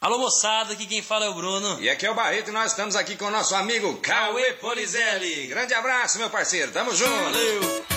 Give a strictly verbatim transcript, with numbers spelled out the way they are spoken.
Alô, moçada, aqui quem fala é o Bruno. E aqui é o Barreto e nós estamos aqui com o nosso amigo Cauê Polizelli. Grande abraço, meu parceiro, tamo junto. Valeu.